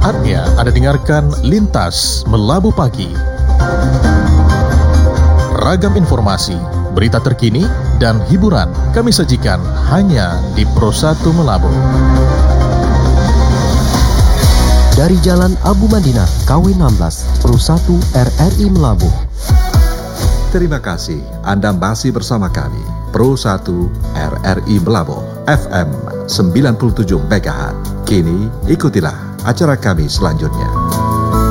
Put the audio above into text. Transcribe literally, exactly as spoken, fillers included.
Saatnya Anda dengarkan Lintas Melabu Pagi. Ragam informasi, berita terkini, dan hiburan kami sajikan hanya di Pro satu Melabu. Dari Jalan Abu Madinah, K W enam belas, Pro satu R R I Melabu. Terima kasih Anda masih bersama kami, Pro satu R R I Melabu, F M sembilan puluh tujuh megahertz. Kini ikutilah acara kami selanjutnya.